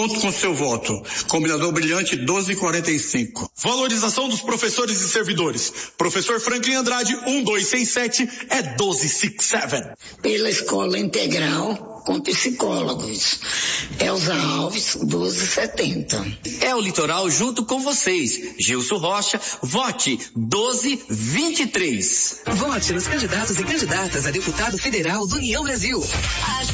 Conto com seu voto. Combinador brilhante 1245. Valorização dos professores e servidores. Professor Franklin Andrade 1267 é 1267. Pela escola integral com psicólogos. Elza Alves 1270. É o Litoral junto com vocês. Gilson Rocha, vote 1223. Vote nos candidatos e candidatas a deputado federal do União Brasil.